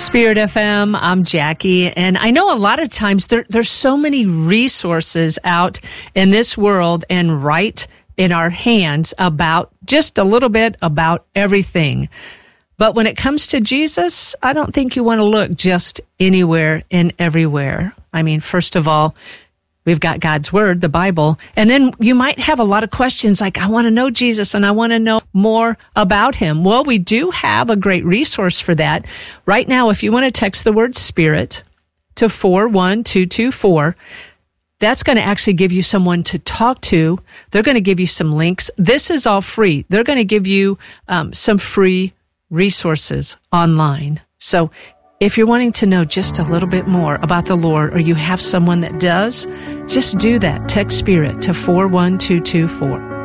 Spirit FM, I'm Jackie, and I know a lot of times there's so many resources out in this world and right in our hands about just a little bit about everything. But when it comes to Jesus, I don't think you want to look just anywhere and everywhere. I mean, first of all, we've got God's Word, the Bible, and then you might have a lot of questions like, I want to know Jesus and I want to know more about Him. Well, we do have a great resource for that. Right now, if you want to text the word Spirit to 41224, that's going to actually give you someone to talk to. They're going to give you some links. This is all free. They're going to give you some free resources online. So if you're wanting to know just a little bit more about the Lord, or you have someone that does, just do that. Text Spirit to 41224.